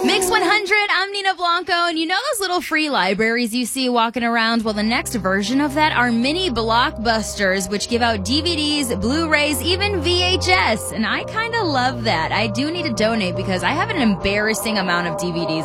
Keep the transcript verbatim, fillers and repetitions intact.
Mix one hundred, I'm Nina Blanco, and you know those little free libraries you see walking around? Well, the next version of that are mini blockbusters, which give out D V Ds, Blu-rays, even V H S. And I kind of love that. I do need to donate because I have an embarrassing amount of D V Ds